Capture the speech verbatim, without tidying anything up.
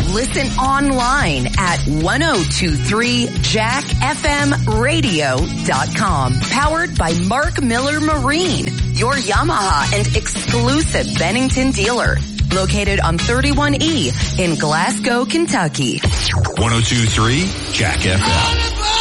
listen online at ten twenty-three jack f m radio dot com. Powered by Mark Miller Marine, your Yamaha and exclusive Bennington dealer. Located on thirty-one E in Glasgow, Kentucky. ten twenty-three Jack F M.